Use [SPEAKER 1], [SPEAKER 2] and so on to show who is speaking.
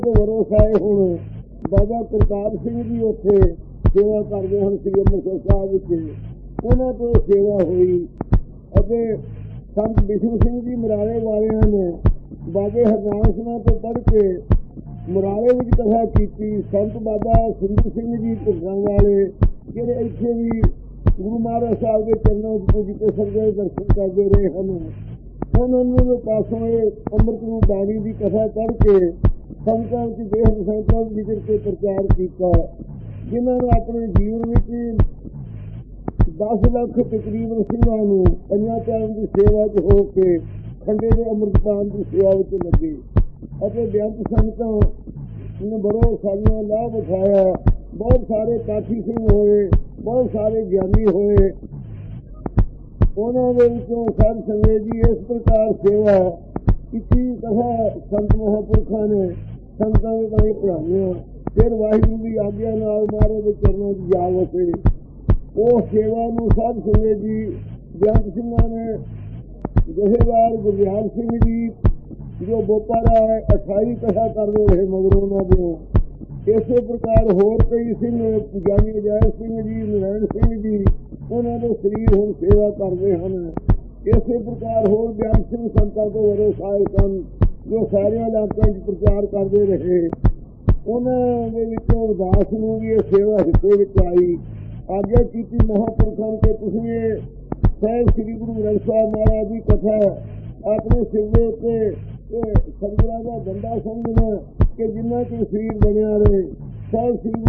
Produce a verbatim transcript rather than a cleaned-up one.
[SPEAKER 1] ਭਰੋਸਾ ਹੈ। ਹੁਣ ਬਾਬਾ ਕਰਤਾਰ ਸਿੰਘ ਜੀ ਉੱਥੇ ਸੇਵਾ ਕਰਦੇ ਹਨ ਸ੍ਰੀ ਅੰਮ੍ਰਿਤਸਰ ਸਾਹਿਬ ਵਿੱਚ, ਉਹਨਾਂ ਤੋਂ ਸੇਵਾ ਹੋਈ। ਅਤੇ ਸੰਤ ਬਿਸ਼ਨ ਸਿੰਘ ਜੀ ਮੁਰਾਲੇ ਵਾਲਿਆਂ ਨੇ ਬਾਬੇ ਹਰਨਾਮ ਸਿੰਘਾਂ ਤੋਂ ਪੜ੍ਹ ਕੇ ਮੁਰਾਲੇ ਵਿੱਚ ਕਥਾ ਕੀਤੀ। ਸੰਤ ਬਾਬਾ ਸੁੰਦਰ ਸਿੰਘ ਜੀ ਢਿੱਡਾਂ ਵਾਲੇ ਜਿਹੜੇ ਇੱਥੇ ਵੀ ਗੁਰੂ ਮਹਾਰਾਜ ਸਾਹਿਬ ਦੇ ਚਰਨਾਂ ਵਿੱਚ ਪੂਜ ਕੇ ਸਰਦੇ ਦਰਸ਼ਨ ਕਰਦੇ ਰਹੇ ਹਨ, ਉਹਨਾਂ ਨੂੰ ਪਾਸੋਂ ਇਹ ਅੰਮ੍ਰਿਤ ਨੂੰ ਬਾਣੀ ਦੀ ਕਥਾ ਪੜ੍ਹ ਕੇ ਸੰਗਤਾਂ ਵਿੱਚ ਦੇਸ਼ ਸੰਗਤਾਂ ਵਿੱਚ ਵਿਚਰ ਕੇ ਪ੍ਰਚਾਰ ਕੀਤਾ, ਜਿਨ੍ਹਾਂ ਨੇ ਆਪਣੇ ਜੀਵਨ ਵਿੱਚ ਦਸ ਲੱਖ ਤਕਰੀਬਨ ਸਿੰਘਾਂ ਨੂੰ ਪੰਜਾਂ ਟਾਈਮ ਦੀ ਸੇਵਾ 'ਚ ਹੋ ਕੇ ਖੰਡੇ ਦੇ ਅੰਮ੍ਰਿਤਪਾਨ ਦੀ ਸੇਵਾ ਵਿੱਚ ਲੱਗੇ। ਅਤੇ ਬੇਅੰਤ ਸੰਗਤਾਂ ਨੇ ਬੜੋ ਸਾਰੀਆਂ ਲਾਭ ਉਠਾਇਆ। ਬਹੁਤ ਸਾਰੇ ਕਾਠੀ ਸਿੰਘ ਹੋਏ, ਬਹੁਤ ਸਾਰੇ ਗਿਆਨੀ ਹੋਏ। ਉਹਨਾਂ ਦੇ ਵਿੱਚੋਂ ਸਾਧ ਸੰਗਤ ਜੀ ਇਸ ਪ੍ਰਕਾਰ ਸੇਵਾ ਕੀਤੀ। ਕਥਾ ਸੰਤ ਮਹਾਂਪੁਰਖਾਂ ਨੇ ਸੰਗਤਾਂ ਦੇ ਤਾਂ ਪੜ੍ਹਾਈਆਂ। ਫਿਰ ਵਾਹਿਗੁਰੂ ਦੀ ਆਗਿਆ ਨਾਲ ਮਹਾਰਾਜ ਦੇ ਚਰਨਾਂ 'ਚ ਜਾ ਵਸੇ। ਉਹ ਸੇਵਾ ਨੂੰ ਸਾਧ ਸੰਗਤ ਜੀ ਬੇਅੰਤ ਸਿੰਘਾਂ ਨੇ ਜਥੇਦਾਰ ਗੁਰਦਿਆਲ ਸਿੰਘ ਜੀ ਜੋ ਬੋਪਾਰਾ ਹੈ ਅਠਾਈ ਕਥਾ ਕਰਦੇ ਰਹੇ ਮਗਰੋਂ ਉਹਨਾਂ ਦੇ। ਇਸੇ ਪ੍ਰਕਾਰ ਹੋਰ ਕਈ ਸਿੰਘ ਗਿਆਨੀ ਅਜੈਬ ਸਿੰਘ ਜੀ, ਨਰੈਣ ਸਿੰਘ ਜੀ, ਉਹਨਾਂ ਦੇ ਸਰੀਰ ਹੁਣ ਸੇਵਾ ਕਰਦੇ ਹਨ। ਇਸੇ ਪ੍ਰਕਾਰ ਹੋਰ ਬਿਆਨ ਸਿੰਘ ਸੰਤਾਂ ਤੋਂ ਵਰੋ ਸਾਹਿਬ ਸਨ ਜੋ ਸਾਰਿਆਂ ਇਲਾਕਿਆਂ 'ਚ ਪ੍ਰਚਾਰ ਕਰਦੇ ਰਹੇ। ਉਹਨਾਂ ਦੇ ਵਿੱਚੋਂ ਉਦਾਸ ਨੂੰ ਵੀ ਇਹ ਸੇਵਾ ਹਿੱਸੇ ਵਿੱਚ ਆਈ। ਆਗਿਆ ਕੀਤੀ ਮਹਾਂਪੁਰਖਾਂ ਕਿ ਤੁਸੀਂ ਇਹ ਸਾਹਿਬ ਸ੍ਰੀ ਗੁਰੂ ਗ੍ਰੰਥ ਸਾਹਿਬ ਮਹਾਰਾਜ ਦੀ ਕਥਾ ਆਪਣੇ ਸਿਰ ਦੇ ਉੱਤੇ ਸਤਿਗੁਰਾਂ ਦਾ ਡੰਡਾ ਸਮਝਣਾ ਕਿ ਜਿੰਨਾ ਚਿਰ ਸਰੀਰ ਬਣਿਆ ਰਹੇ ਸਾਹਿਬ ਸ੍ਰੀ